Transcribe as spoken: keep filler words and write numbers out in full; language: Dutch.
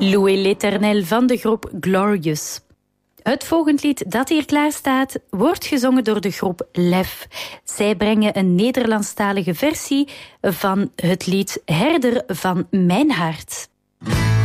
Louez l'Éternel van de groep Glorious. Het volgende lied dat hier klaar staat, wordt gezongen door de groep Lef. Zij brengen een Nederlandstalige versie van het lied Herder van mijn hart.